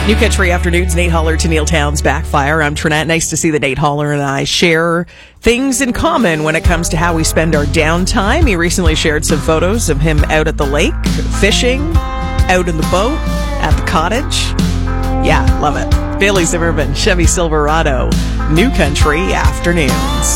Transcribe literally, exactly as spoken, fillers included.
New Country Afternoons, Nate Holler to Neil Towns Backfire. I'm Trinette. Nice to see that Nate Holler and I share things in common when it comes to how we spend our downtime. He recently shared some photos of him out at the lake, fishing, out in the boat, at the cottage. Yeah, love it. Bailey Zimmerman, Chevy Silverado, New Country Afternoons.